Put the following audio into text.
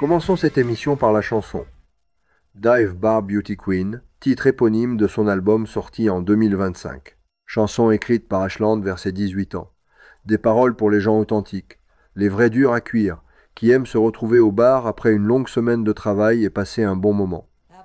Commençons cette émission par la chanson. Dive Bar Beauty Queen, titre éponyme de son album sorti en 2025. Chanson écrite par Ashland vers ses 18 ans. Des paroles pour les gens authentiques, les vrais durs à cuire, qui aiment se retrouver au bar après une longue semaine de travail et passer un bon moment.